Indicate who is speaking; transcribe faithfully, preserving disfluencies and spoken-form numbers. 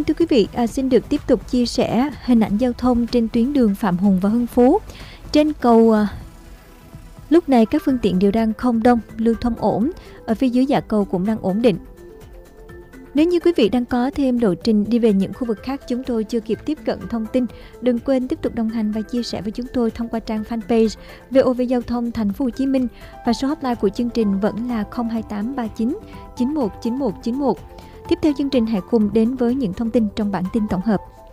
Speaker 1: thưa quý vị, à, xin được tiếp tục chia sẻ hình ảnh giao thông trên tuyến đường Phạm Hùng và Hưng Phú. Trên cầu à, lúc này các phương tiện đều đang không đông, lưu thông ổn. Ở phía dưới dạ cầu cũng đang ổn định. Nếu như quý vị đang có thêm lộ trình đi về những khu vực khác chúng tôi chưa kịp tiếp cận thông tin, đừng quên tiếp tục đồng hành và chia sẻ với chúng tôi thông qua trang fanpage vê o vê Giao thông Thành phố Hồ Chí Minh, và số hotline của chương trình vẫn là không hai tám ba chín chín một chín một chín một. Tiếp theo chương trình hãy cùng đến với những thông tin trong bản tin tổng hợp.